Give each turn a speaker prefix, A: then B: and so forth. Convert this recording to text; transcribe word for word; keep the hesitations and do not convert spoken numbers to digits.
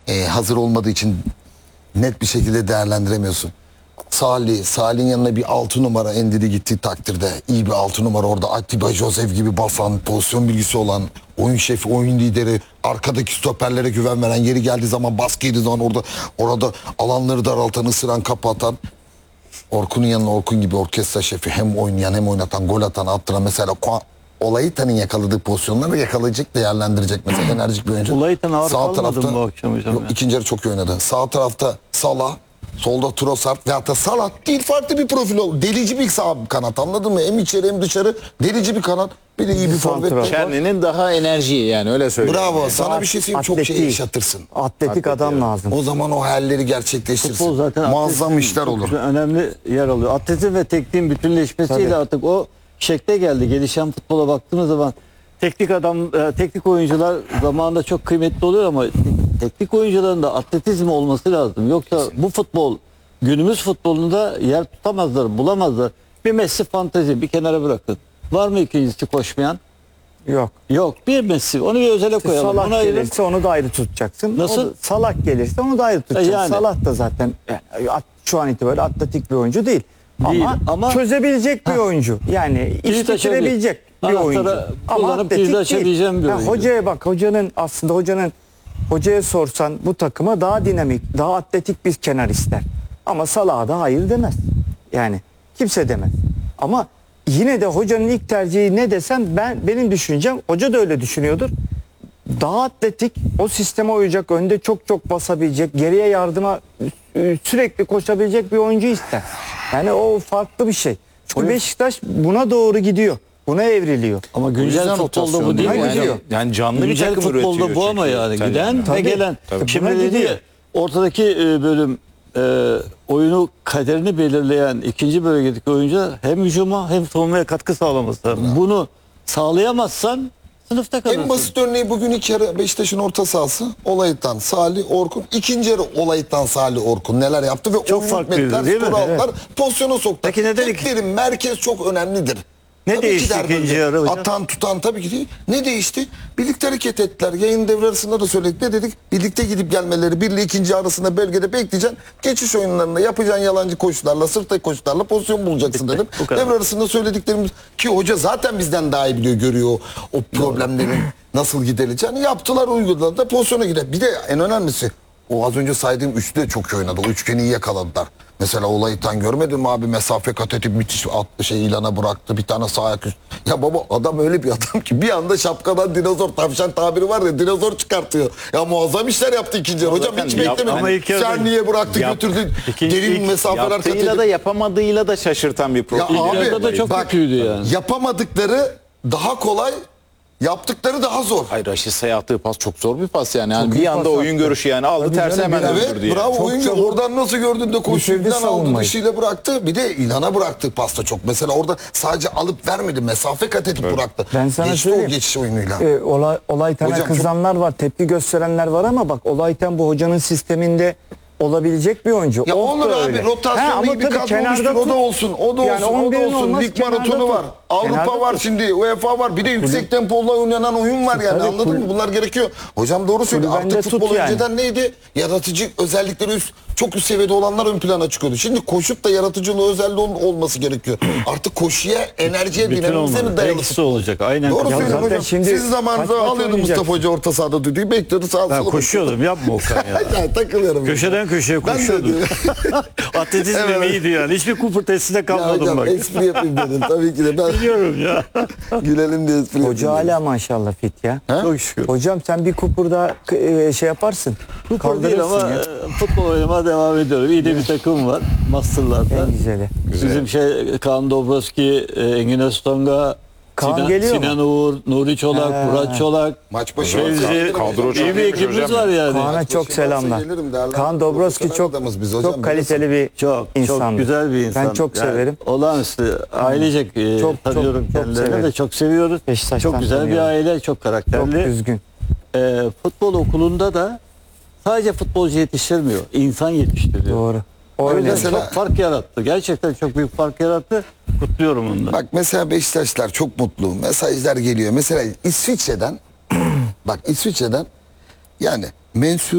A: e, hazır olmadığı için net bir şekilde değerlendiremiyorsun. Salih, Salih'in yanına bir altı numara Endiri gittiği takdirde iyi bir altı numara orada Atiba Joseph gibi basan, pozisyon bilgisi olan, oyun şefi, oyun lideri, arkadaki stoperlere güven veren, yeri geldiği zaman baskı yediği zaman orada orada alanları daraltan, ısıran, kapatan. Orkun'un yanına Orkun gibi orkestra şefi hem oynayan hem oynatan, gol atan, attıran mesela Olaytan'ın yakaladığı pozisyonları yakalayacak, değerlendirecek mesela enerjik bir oyuncu.
B: Olaytan ağır kalmadı mı bu akşam hocam?
A: Yok, ikinci yarı çok iyi oynadı. Sağ tarafta Salah, solda Trossard ve hatta Salah değil farklı bir profil oldu. Delici bir sağ kanat, anladın mı? Hem içeri hem dışarı delici bir kanat. Bir de iyi bir forvet.
C: Kendinin daha enerjiyi yani öyle söyleyeyim.
A: Bravo.
C: Yani.
A: Sana bir şey söyleyeyim, çok şey yaşatırsın.
D: Atletik,
C: Atletik
D: adam
C: evet.
D: lazım.
A: O zaman o hayalleri gerçekleştirsin.
B: Futbol zaten
A: muazzam işler
B: çok
A: olur.
B: önemli yer alıyor. Atletizm ve tekniğin bütünleşmesiyle
D: Tabii.
B: artık o şekle geldi. Gelişen futbola baktığımız zaman teknik adam, e, teknik oyuncular zamanında çok kıymetli oluyor ama teknik oyuncuların da atletizm olması lazım. Yoksa bu futbol, günümüz futbolunda yer tutamazlar, bulamazlar. Bir Messi fantezi bir kenara bırakın. Var mı ikincisi koşmayan?
D: Yok.
B: Yok. Bir Messi. Onu bir özele koyalım.
D: Salah
B: Ona ayırın.
D: gelirse onu da ayrı tutacaksın.
B: Nasıl?
D: O da, Salah gelirse onu da ayrı tutacaksın.
B: yani.
D: Salah da zaten yani, at- şu an itibariyle atletik bir oyuncu değil.
B: Değil,
D: Ama,
B: ama-
D: çözebilecek bir oyuncu. Yani iş
B: Kilit
D: bitirebilecek bir
B: Anahtarı
D: oyuncu. Ama
B: kullanıp
D: atletik
B: kilidi
D: değil.
B: açabileceğim bir
D: Ha,
B: oyuncu.
D: hocaya bak, hocanın aslında hocanın hocaya sorsan bu takıma daha dinamik, daha atletik bir kenar ister. Ama Salah'a da hayır demez. Yani kimse demez. Ama yine de hocanın ilk tercihi ne desem ben benim düşüncem, hoca da öyle düşünüyordur. Daha atletik, o sisteme uyacak, önde çok çok basabilecek, geriye yardıma e, sürekli koşabilecek bir oyuncu ister. Yani o farklı bir şey. Çünkü
A: Oyun-
D: Beşiktaş buna doğru gidiyor. Buna evriliyor.
B: Ama güncel
A: yüzden
B: futbolda bu
A: rotasyon
B: değil mi?
D: değil mi?
B: Yani,
D: Gidiyor.
C: Yani canlı bir
B: güncel
C: takım
B: futbolda
C: üretiyor
B: bu ama
C: çünkü.
B: yani
C: Tabii.
B: giden ve
D: Tabii.
B: gelen.
C: Tabii.
B: Şimdi
D: Buna
B: dedi
D: gidiyor.
B: ya, ortadaki e, bölüm e, oyunu kaderini belirleyen ikinci bölgedeki oyuncu hem hücuma hem savunmaya katkı sağlaması lazım. Bunu sağlayamazsan sınıfta kalırsın.
A: En basit örneği bugün ilk yarı Beşiktaş'ın orta sahası Olaytan, Salih, Orkun. İkinci yarı Olaytan, Salih, Orkun neler yaptı ve
B: Çok
A: oyun
B: farklıydı,
A: hükmettiler,
B: değil mi?
A: skoru aldılar, pozisyona soktu.
B: Peki neden iki-
A: Teklerin merkez çok önemlidir.
B: Ne
A: Tabii ki
B: değişti
A: derdim
B: ikinci
A: de.
B: yarı hocam?
A: Atan tutan tabii ki değil. Ne değişti? Birlikte hareket ettiler. Yayın devre arasında da söyledik. Ne dedik? Birlikte gidip gelmeleri. Birle ikinci arasında bölgede bekleyeceksin. Geçiş oyunlarında yapacağın yalancı koşularla, sırta koşularla pozisyon bulacaksın dedim.
B: Bu kadar.
A: Devre arasında söylediklerimiz ki hoca zaten bizden daha iyi biliyor, görüyor o, o problemlerin nasıl giderileceğini. Yaptılar, uyguladılar da pozisyona gider. Bir de en önemlisi o az önce saydığım üçlü de çok iyi oynadı. O üçgeni iyi yakaladılar. Mesela Olaytan görmedin mi abi? Mesafe kat edip müthiş attı, şey ilana bıraktı. Bir tane sağ ayak üst. Ya baba adam öyle bir adam ki bir anda şapkadan dinozor, tavşan tabiri var ya, dinozor çıkartıyor. Ya muazzam işler yaptı ikinci yarı. Hocam hiç
C: Yap-
A: beklemedim.
B: ama ilk yarıda-
A: Sen niye bıraktı
C: Yap-
A: götürdün?
B: İkinci-
A: Derin
B: ilk
A: mesafeler kat
C: Yaptığıyla
A: edip.
C: da yapamadığıyla da şaşırtan bir
A: Ya
C: profil.
B: İlk
A: abi,
B: yarıda da çok
A: bak,
B: kötüydü yani.
A: yapamadıkları daha kolay, yaptıkları daha zor.
C: Hayır, Raşitsa'ya attığı pas çok zor bir pas yani. yani
D: iyi
C: bir
D: pas
C: anda oyun
D: attı.
C: görüşü yani aldı
D: Tabii
C: tersi
D: canım,
C: hemen
D: bir-
A: Evet
C: öldürdü yani.
A: bravo
D: Çok
A: oyuncu
D: çabuk
A: oradan nasıl gördün de koşuyu
D: bitirdi
A: falan aldı,
D: savunmayı.
A: dışıyla bıraktı. Bir de ilana bıraktı pasta çok. Mesela orada sadece alıp vermedi, mesafe kat edip bıraktı.
D: Ben sana
A: Geçti
D: söyleyeyim.
A: o geçiş oyunuyla.
D: Ee, olay, Olayten'e
A: Hocam
D: kızanlar var, tepki gösterenler var ama bak Olayten bu hocanın sisteminde olabilecek bir oyuncu.
A: Ya
D: Oh
A: olur
D: da
A: abi,
D: öyle.
A: rotasyonda
D: He,
A: iyi
D: ama
A: bir
D: tabii
A: kadro
D: kenarda
A: oluştur, o
D: tut.
A: da olsun, o da
D: Yani
A: olsun,
D: on
A: o da
D: birin
A: olsun.
D: olmaz,
A: Lig
D: kenarda
A: maratonu
D: tut.
A: var, Avrupa
D: Kenarda
A: var
D: tut.
A: şimdi, UEFA var. Bir de yüksek tempolla oynanan oyun var yani,
D: Tabii,
A: anladın
D: kul-
A: mı? Bunlar gerekiyor. Hocam doğru söylüyor.
D: Kulübende
A: Artık
D: tut
A: futbol
D: yani.
A: önceden neydi? Yaratıcı özellikleri üst, çok üst seviyede olanlar ön plana çıkıyordu. Şimdi koşup da yaratıcılığı özelliği ol- olması gerekiyor. Artık koşuya, enerjiye,
B: Bütün
A: dinamizme
B: olmalı.
A: dayalı.
B: Eksi olacak. Aynen.
A: Doğru
B: katılıyorum.
A: söylüyorsun
D: zaten
A: hocam.
D: şimdi
A: Siz
D: kaç
A: zamanında
D: maç
A: alıyordu
D: oynayacak?
A: Mustafa Hoca orta sahada düdüğü, bekliyordu sağa
B: Ben
A: sola.
B: koşuyordum, yapma Okan ya.
A: Ya, takılıyorum.
B: Köşeden köşeye
A: Ben de
B: koşuyordum. Atletizmim
A: Evet.
B: iyiydi yani. Hiçbir kupur testinde
A: Ya
B: kalmadım
A: hocam
B: bak.
A: espri yapayım dedim tabii ki de. Ben
B: Biliyorum ya.
A: gülelim diye espri
D: Hoca
A: yapayım dedim.
D: hala maşallah fit ya.
B: Çok şükür.
D: Hocam sen bir kupurda e, şey yaparsın.
B: Kupur değil
D: kaldırırsın
B: ama
D: ya.
B: e, futbol oynamaya devam ediyorum. İyi de bir takım var. Master'larda.
D: En güzeli.
B: Bizim şey Kaan Dobrovski, e, Engin Öztonga,
D: Kaan
B: Sinan,
D: geliyor mu?
B: Sinan Uğur, Nuri Çolak,
D: He.
B: Murat Çolak.
A: Maç başı
B: Fevzi,
C: kadro çok
B: iyi bir
C: iyiymiş
B: ekibimiz
C: hocam.
B: var yani.
D: Kaan'a
A: Maç
D: çok
A: başı
D: selamlar.
A: varsa gelirim derler.
D: Kaan Dobrovski
A: Profesyonel
D: çok
A: adamız biz hocam,
D: çok kaliteli bir
B: Çok
D: insan.
B: çok güzel bir insan.
D: Ben çok
B: Yani
D: severim.
B: Olağanüstü. Ailecek e,
D: Çok, çok,
B: tanıyorum
D: çok
B: kendilerini
D: severim.
B: de çok seviyoruz.
D: Beşiktaş'tan
B: Çok güzel bir
D: tanıyorum.
B: aile, çok
D: Çok
B: karakterli.
D: düzgün.
B: E, futbol okulunda da sadece futbolcu yetiştirmiyor, insan yetiştiriyor.
D: Doğru.
B: O
D: O öyle.
B: yüzden çok fark yarattı. Gerçekten çok büyük fark yarattı. Kutluyorum onu da.
A: Bak mesela Beşiktaşlar çok mutlu. Mesajlar geliyor. Mesela İsviçre'den bak İsviçre'den yani mensup